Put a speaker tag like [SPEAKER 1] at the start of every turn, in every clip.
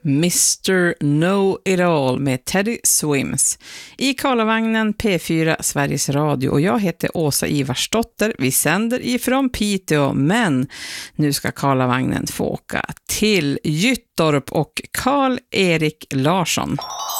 [SPEAKER 1] Mr. Know-It-All med Teddy Swims. I Karlavagnen P4 Sveriges Radio och jag heter Åsa Ivarsdotter. Vi sänder ifrån Piteå, men nu ska Karlavagnen få åka till Gyttorp och Karl-Erik Larsson.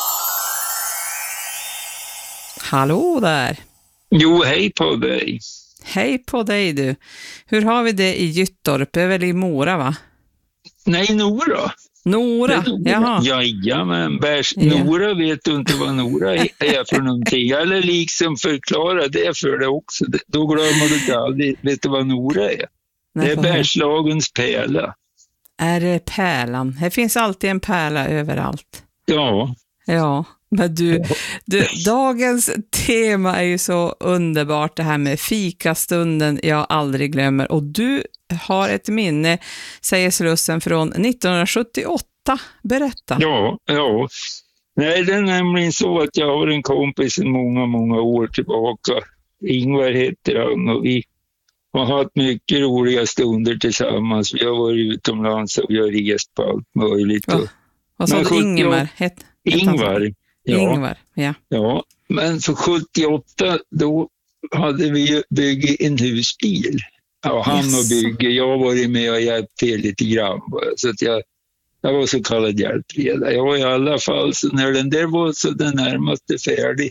[SPEAKER 1] Hallå där!
[SPEAKER 2] Jo, hej på dig.
[SPEAKER 1] Hej på dig du. Hur har vi det i Gyttorp? Det är väl i Mora va?
[SPEAKER 2] Nej, Nora.
[SPEAKER 1] Nora, jaha.
[SPEAKER 2] Jajamän, Nora vet du inte vad Nora är för någonting. Eller liksom förklara det för dig också. Då glömmer du inte aldrig. Vet du vad Nora är? Nej, det är Bergslagens pärla.
[SPEAKER 1] Är det pärlan? Det finns alltid en pärla överallt.
[SPEAKER 2] Ja.
[SPEAKER 1] Ja, men du, dagens tema är ju så underbart, det här med fikastunden jag aldrig glömmer. Och du har ett minne, säger Slussen, från 1978. Berätta.
[SPEAKER 2] Ja. Nej, det är nämligen så att jag har en kompis sedan många år tillbaka. Ingvar heter han och vi har haft mycket roliga stunder tillsammans. Vi har varit utomlands och vi har rest på allt möjligt.
[SPEAKER 1] Vad sa du, Ingvar?
[SPEAKER 2] Ingvar.
[SPEAKER 1] Ingvar, ja.
[SPEAKER 2] Ja, men för 78 då hade vi byggt en husbil. Ja, han och bygge. Jag har varit med och hjälpt till lite grann. Så att jag var så kallad hjälpledare. Jag var i alla fall, så när den där var så den närmaste färdig.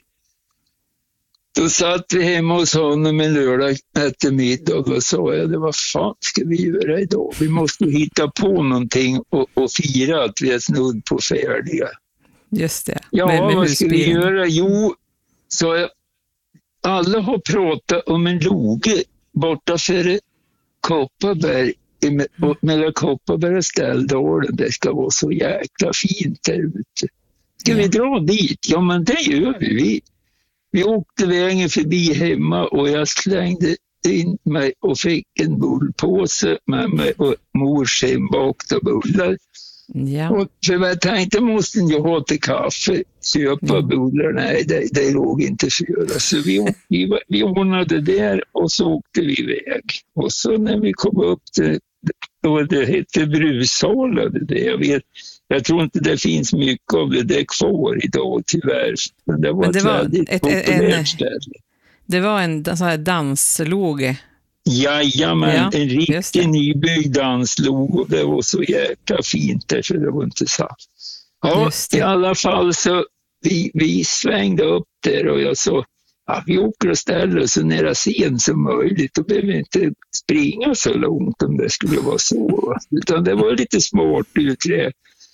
[SPEAKER 2] Då satt vi hemma hos honom en lördag eftermiddag och sa jag, vad fan ska vi göra idag? Vi måste hitta på någonting och fira att vi är snudd på färdiga.
[SPEAKER 1] Just det.
[SPEAKER 2] Ja, vad ska vi göra? Jo, så jag, alla har pratat om en loge borta för Kopparberg, mellan Kopparberg och Ställdalen. Det ska vara så jäkla fint där ute. Ska vi dra dit? Ja, men det gör vi. Vi åkte vägen förbi hemma och jag slängde in mig och fick en bullpåse med mig och mors hembakta bullar.
[SPEAKER 1] Ja.
[SPEAKER 2] Och för jag tänkte, måste jag ha till kaffe, köpa bullar? Nej, det låg inte för. Så vi ordnade där och så åkte vi iväg. Och så när vi kom upp till, det hette Brusala, jag tror inte det finns mycket av det där kvar idag tyvärr. Men det var ett väldigt populärt ställe. Det var
[SPEAKER 1] en sån här dansloge.
[SPEAKER 2] Jajamän, en riktig nybyggd danslog och det var så jäkla fint där, för det var inte sant. Ja, i alla fall så vi svängde upp där och jag sa, vi åker och ställer oss så nära scen som möjligt. Då behöver vi inte springa så långt om det skulle vara så. Utan det var lite smart utkrävt.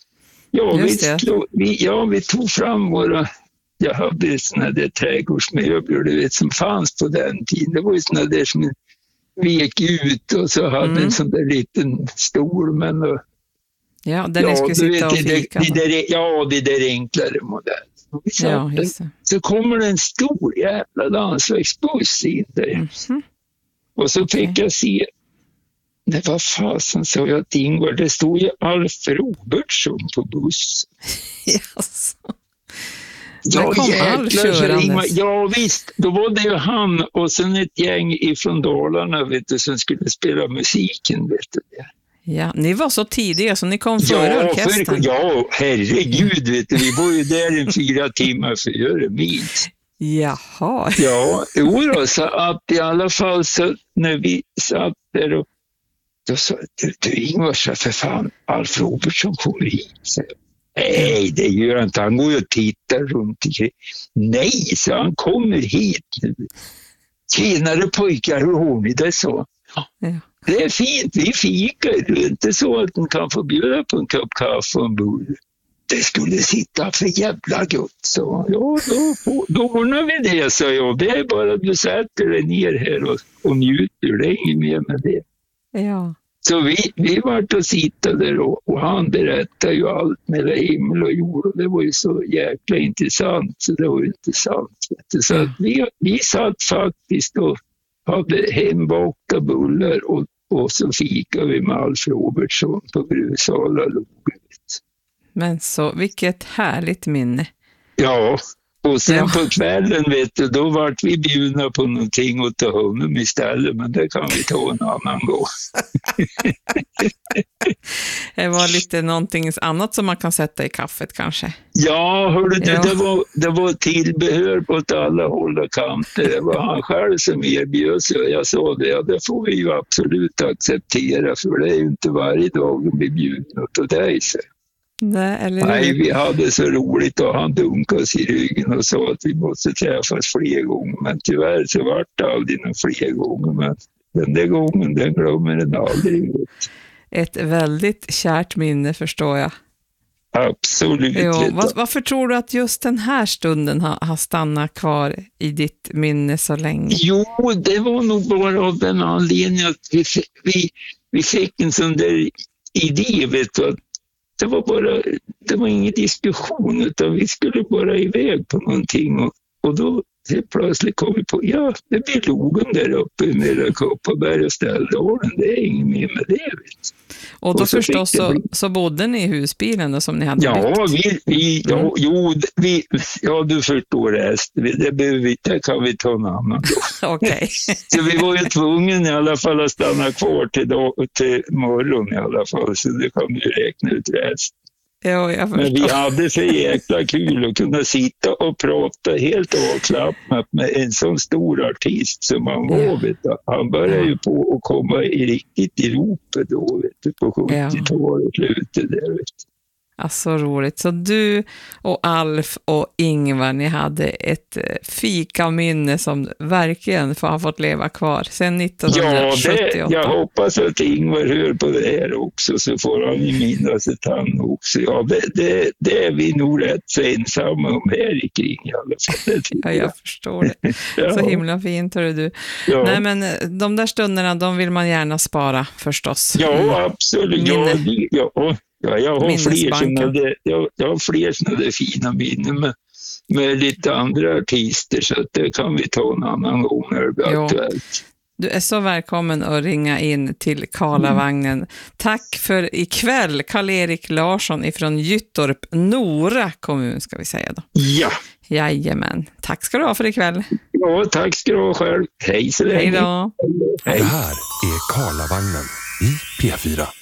[SPEAKER 2] Ja, vi tog fram jag hade såna där trädgårdsmöbler, du vet, som fanns på den tiden. Det var ju såna där som vek ut och så hade en sån där liten stol. Men
[SPEAKER 1] ja, där ni skulle sitta och fika.
[SPEAKER 2] Det där enklare modell. Så kommer det en stor jävla landsvägsbuss in där. Och så fick jag se, det var fasen, så jag att Ingvar, det stod ju Alf Robertsson på bussen.
[SPEAKER 1] Yes.
[SPEAKER 2] Ja visst, då var det ju han och sen ett gäng ifrån Dalarna, vet du, som skulle spela musiken, vet du.
[SPEAKER 1] Ja, ni var så tidiga så ni kom före orkestern.
[SPEAKER 2] Ja, herregud, vet du, vi var ju där en 4 timmar före minst.
[SPEAKER 1] Jaha.
[SPEAKER 2] Ja, så att i alla fall så när vi satt där och då sa du Ingvar, så för fan, Alf Robertsson kommer hit, så. Nej, det gör han inte. Han går ju och tittar runt omkring. Nej, så han kommer hit nu. Tjenare pojkar, hur har ni det så? Ja. Det är fint, vi fikar. Det är inte så att man kan få bjuda på en kopp kaffe och en bulle. Det skulle sitta för jävla gott, så. Ja, då ordnar vi det, så jag. Det är bara att du sätter dig ner här och njuter. Det är inget mer med det.
[SPEAKER 1] Ja. Så
[SPEAKER 2] vi var och sittade där och han berättade ju allt med himmel och jord och det var ju så jäkla intressant, så det var ju intressant. Så att vi satt faktiskt och hade hembakta bullar och så fikade vi med Alf Robertsson på Brusala loget.
[SPEAKER 1] Men så, vilket härligt minne.
[SPEAKER 2] Ja, Och sen på kvällen, vet du, då vart vi bjudna på någonting åt honom istället, men det kan vi ta en annan gång.
[SPEAKER 1] Det var lite någonting annat som man kan sätta i kaffet kanske.
[SPEAKER 2] Ja, hörde du, det var tillbehör på alla håll och kanter. Det var han själv som erbjöd sig. Jag sa det får vi ju absolut acceptera, för det är ju inte varje dag vi blir bjudna åt dig. Nej, vi hade så roligt och han dunkade oss i ryggen och sa att vi måste träffas fler gånger. Men tyvärr så vart det aldrig någon fler gånger. Men den där gången, den glömmer den aldrig.
[SPEAKER 1] Ett väldigt kärt minne, förstår jag.
[SPEAKER 2] Absolut.
[SPEAKER 1] Varför tror du att just den här stunden har stannat kvar i ditt minne så länge?
[SPEAKER 2] Jo, det var nog bara av den anledningen att vi fick en sån där idé, vet du, att det var ingen diskussion, utan vi skulle bara iväg på någonting och då plötsligt kom vi på, det blir logen där uppe med Kopparberg och Ställdalen, det är inget mer med det.
[SPEAKER 1] Och då förstås så bodde ni i husbilen då, som ni hade byggt? Du förstår resten. Det kan vi ta en annan då. Okej.
[SPEAKER 2] Så vi var ju tvungna i alla fall att stanna kvar till morgon i alla fall, så det kan du räkna ut resten.
[SPEAKER 1] Ja, jag förstår.
[SPEAKER 2] Men vi hade så jäkla kul att kunna sitta och prata helt avslappnat med en sån stor artist som han var. Vet du. Han började ju på att komma riktigt i ropet då, vet du, på 70-talet, slutet där, vet du.
[SPEAKER 1] Alltså roligt. Så du och Alf och Ingvar, ni hade ett fikaminne som verkligen har fått leva kvar sedan 1978.
[SPEAKER 2] Jag hoppas att Ingvar hör på det här också, så får han ju minnas ett han också. Ja, det är vi nog rätt så ensamma om här kring i alla fall.
[SPEAKER 1] Ja, jag förstår det. Så himla fint, hör du. Ja. Nej, men de där stunderna, de vill man gärna spara förstås.
[SPEAKER 2] Ja, absolut. Ja, jag har fler sådana fina minnen med lite andra artister, så att det kan vi ta en annan gång när det blir aktuellt.
[SPEAKER 1] Du är så välkommen att ringa in till Karlavagnen. Tack för ikväll, Karl-Erik Larsson ifrån Gyttorp, Nora kommun ska vi säga då.
[SPEAKER 2] Ja.
[SPEAKER 1] Jajamän. Tack ska du ha för ikväll.
[SPEAKER 2] Ja, tack ska du ha själv. Hej så länge.
[SPEAKER 1] Hej då.
[SPEAKER 3] Hej. Det här är Karlavagnen i P4.